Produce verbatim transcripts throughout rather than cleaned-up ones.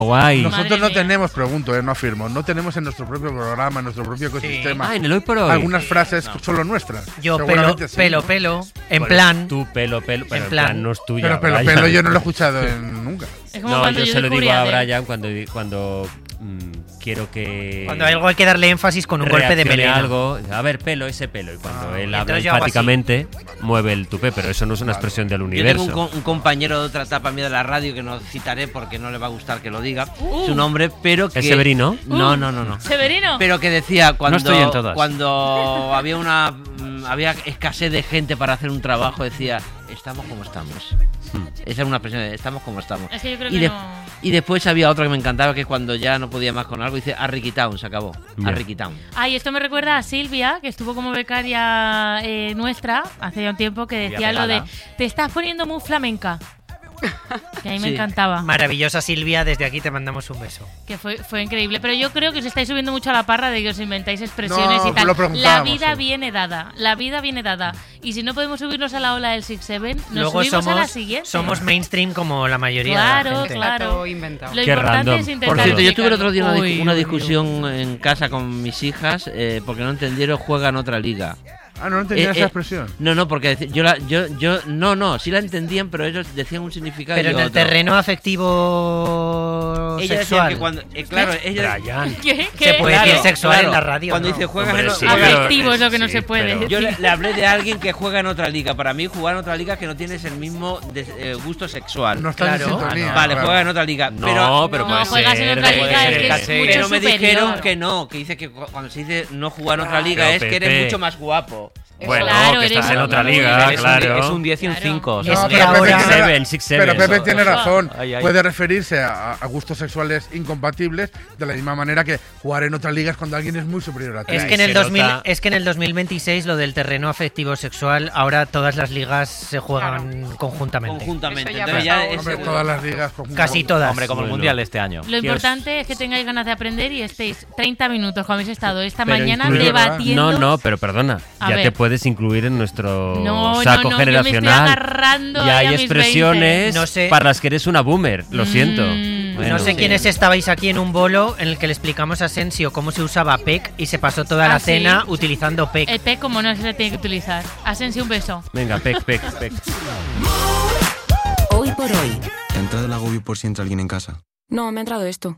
Guay. Nosotros no tenemos, pregunto, eh, no afirmo, no tenemos en nuestro propio programa, en nuestro propio ecosistema, sí. ah, en el Hoy por Hoy. algunas frases no. solo nuestras. Yo pelo, sí, pelo, ¿no? pelo, en bueno, plan. Tú pelo, pelo, pero en plan, plan no es tuya. Pero pelo, Brian. pelo yo no lo he escuchado en, nunca. Es como no, cuando yo, yo se lo digo a de... Brian cuando, cuando mmm, quiero que... Cuando algo hay que darle énfasis con un golpe de melena. algo, a ver, pelo, ese pelo. Y cuando ah, él y habla enfáticamente, mueve el tupé, pero eso no es una expresión del universo. Yo tengo un, un compañero de otra etapa mía de la radio que no citaré porque no le va a gustar que lo diga uh, su nombre, pero que... ¿Es Severino? No, no, no, no. ¿Severino? Pero que decía cuando, no estoy en todas. cuando había una había escasez de gente para hacer un trabajo, decía, estamos como estamos. Hmm. Esa era una expresión de estamos como estamos. Es que yo creo y, que de, no... y después había otra que me encantaba, que cuando ya no podía más con algo, dice Arriquitown, se acabó. Yeah. Arriquitown. Ay, esto me recuerda a Silvia, que estuvo como becaria eh, nuestra hace ya un tiempo, que decía lo de, te estás poniendo muy flamenca. Que a mí sí. me encantaba. Maravillosa Silvia, desde aquí te mandamos un beso. Que fue, fue increíble. Pero yo creo que os estáis subiendo mucho a la parra de que os inventáis expresiones no, y tal. La vida sí. viene dada. La vida viene dada. Y si no podemos subirnos a la ola del Six Seven, nos Luego subimos somos, a la siguiente. Somos mainstream como la mayoría claro, de la gente. Claro, inventado. Lo Qué importante random. es intentar. Por cierto, yo tuve el otro día una, uy, una uy, discusión uy. en casa con mis hijas eh, porque no entendieron juegan otra liga. Ah, no entendía eh, esa eh, expresión. No, no, porque yo, la, yo, yo, no, no, sí la entendían, pero ellos decían un significado. Pero y en el otro. terreno afectivo ella sexual. Que cuando, eh, claro, ella, Brian. ¿Qué? ¿Qué? Se puede claro, decir sexual claro, en la radio. Cuando ¿no? dice juegas Hombre, en sí, juega- Afectivo es lo que no sí, se puede. pero- Yo le, le hablé de alguien que juega en otra liga. Para mí, jugar en otra liga que no tienes el mismo de, eh, gusto sexual. No estás Claro. en sintonía. Ah, no. Vale, claro. juega en otra liga. No, pero pero no, puede juegas en ser, otra puede liga, ser. es que es Caché. mucho Pero me superior. dijeron que no, que dice que cu- cuando se dice no jugar en otra liga Pero, es que eres Pepe. mucho más guapo. Bueno, Claro, que eres estás en un- otra muy liga, Es un, claro. es un diez y un Claro. cinco. Es No, que pero ahora- Pepe, tiene, Seven, ra- six, seven. pero Pepe Eso, tiene eso. razón. Ay, ay. Puede referirse a, a gustos sexuales incompatibles de la misma manera que jugar en otra liga es cuando alguien es muy superior a ti. Es Ahí que, en se el dos mil, nota. es que en el dos mil veintiséis lo del terreno afectivo sexual, ahora todas las ligas se juegan conjuntamente. Conjuntamente. Eso ya Entonces ha ya pasado. es- Hombre, todas las ligas. por- Casi todas. Hombre, como el Bueno. mundial de este año. Lo importante es que tengáis ganas de aprender y estéis treinta minutos, como habéis estado esta Pero mañana, incluye, debatiendo. No, no, pero perdona. A ya ver. te puedes incluir en nuestro No, saco no, no, yo me estoy generacional. agarrando y ahí hay a mis expresiones veinte. No sé. para las que eres una boomer. Lo siento. Mm. Bueno, No sé sí. quiénes estabais aquí en un bolo en el que le explicamos a Asensio cómo se usaba P E C y se pasó toda Ah, la sí. cena utilizando P E C. El P, como no se le tiene que utilizar. Asensio, un beso. Venga, pec, pec, pec. Hoy por hoy. ¿Te ha entrado el agobio por si entra alguien en casa? No, me ha entrado esto.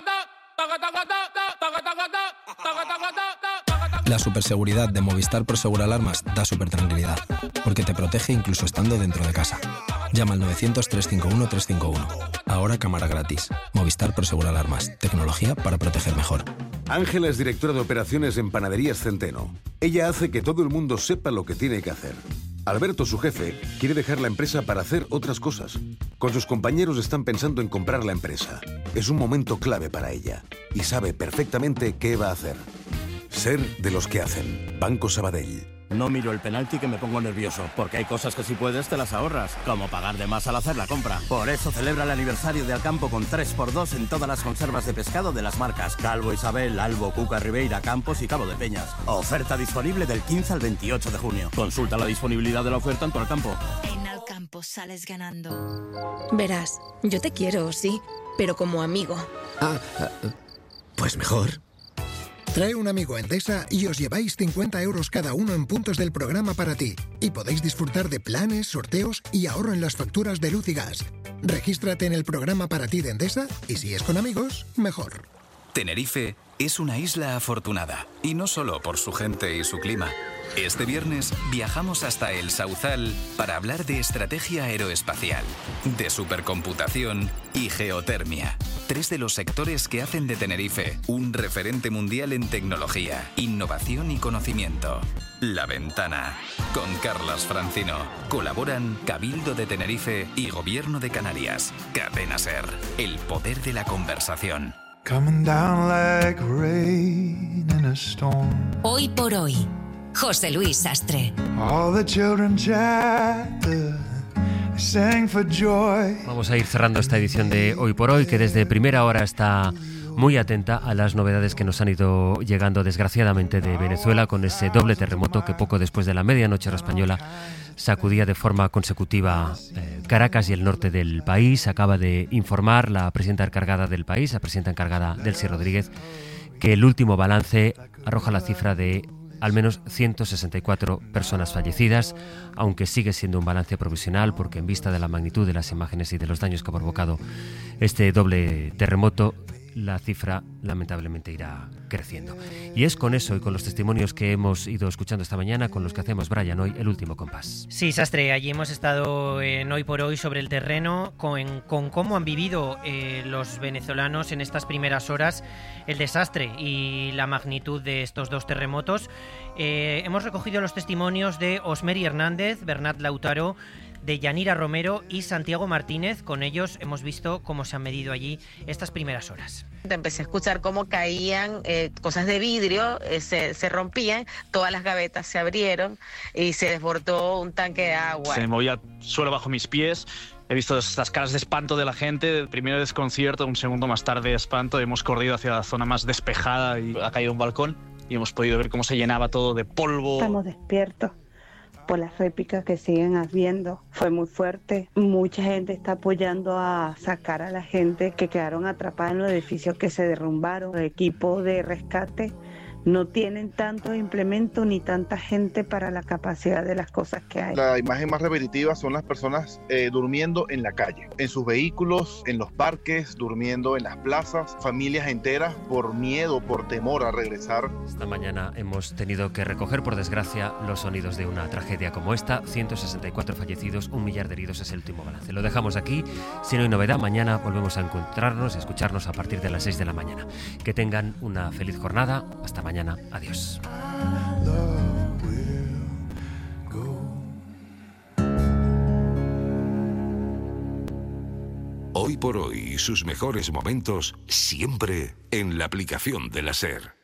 La superseguridad de Movistar Prosegur Alarmas da super tranquilidad, porque te protege incluso estando dentro de casa. Llama al novecientos, trescientos cincuenta y uno, trescientos cincuenta y uno. Ahora cámara gratis. Movistar Prosegur Alarmas. Tecnología para proteger mejor. Ángela es directora de operaciones en Panaderías Centeno. Ella hace que todo el mundo sepa lo que tiene que hacer. Alberto, su jefe, quiere dejar la empresa para hacer otras cosas. Con sus compañeros están pensando en comprar la empresa. Es un momento clave para ella y sabe perfectamente qué va a hacer. Ser de los que hacen. Banco Sabadell. No miro el penalti que me pongo nervioso, porque hay cosas que si puedes te las ahorras, como pagar de más al hacer la compra. Por eso celebra el aniversario de Alcampo con tres por dos en todas las conservas de pescado de las marcas Calvo Isabel, Albo, Cuca, Ribeira, Campos y Cabo de Peñas. Oferta disponible del quince al veintiocho de junio. Consulta la disponibilidad de la oferta en tu Alcampo. En Alcampo sales ganando. Verás, yo te quiero, sí, pero como amigo. Ah, pues mejor. Trae un amigo a Endesa y os lleváis cincuenta euros cada uno en puntos del programa para ti. Y podéis disfrutar de planes, sorteos y ahorro en las facturas de luz y gas. Regístrate en el programa para ti de Endesa y si es con amigos, mejor. Tenerife es una isla afortunada, y no solo por su gente y su clima. Este viernes viajamos hasta el Sauzal para hablar de estrategia aeroespacial, de supercomputación y geotermia. Tres de los sectores que hacen de Tenerife un referente mundial en tecnología, innovación y conocimiento. La Ventana, con Carlas Francino. Colaboran Cabildo de Tenerife y Gobierno de Canarias. Cadena Ser, el poder de la conversación. Hoy por hoy. José Luis Sastre. Vamos a ir cerrando esta edición de Hoy por Hoy, que desde primera hora está muy atenta a las novedades que nos han ido llegando desgraciadamente de Venezuela con ese doble terremoto que poco después de la medianoche hora española sacudía de forma consecutiva eh, Caracas y el norte del país. Acaba de informar la presidenta encargada del país, la presidenta encargada Delcy Rodríguez, que el último balance arroja la cifra de al menos ciento sesenta y cuatro personas fallecidas, aunque sigue siendo un balance provisional porque en vista de la magnitud de las imágenes y de los daños que ha provocado este doble terremoto, la cifra lamentablemente irá creciendo. Y es con eso y con los testimonios que hemos ido escuchando esta mañana con los que hacemos, Brian, hoy el último compás. Sí, Sastre, allí hemos estado en Hoy por Hoy sobre el terreno con, con cómo han vivido eh, los venezolanos en estas primeras horas el desastre y la magnitud de estos dos terremotos. Eh, hemos recogido los testimonios de Osmeri Hernández, Bernat Lautaro, de Yanira Romero y Santiago Martínez. Con ellos hemos visto cómo se han medido allí estas primeras horas. Empecé a escuchar cómo caían eh, cosas de vidrio, eh, se, se rompían, todas las gavetas se abrieron y se desbordó un tanque de agua. Se movía el suelo bajo mis pies. He visto estas caras de espanto de la gente, primero desconcierto, un segundo más tarde espanto. Hemos corrido hacia la zona más despejada y ha caído un balcón y hemos podido ver cómo se llenaba todo de polvo. Estamos despiertos por las réplicas que siguen habiendo. Fue muy fuerte. Mucha gente está apoyando a sacar a la gente que quedaron atrapada en los edificios que se derrumbaron. El equipo de rescate no tienen tantos implementos ni tanta gente para la capacidad de las cosas que hay. La imagen más repetitiva son las personas eh, durmiendo en la calle, en sus vehículos, en los parques, durmiendo en las plazas, familias enteras por miedo, por temor a regresar. Esta mañana hemos tenido que recoger, por desgracia, los sonidos de una tragedia como esta. ciento sesenta y cuatro fallecidos, un millar de heridos es el último balance. Lo dejamos aquí. Si no hay novedad, mañana volvemos a encontrarnos y escucharnos a partir de las seis de la mañana. Que tengan una feliz jornada. Hasta mañana. Adiós. Hoy por hoy, sus mejores momentos siempre en la aplicación de la SER.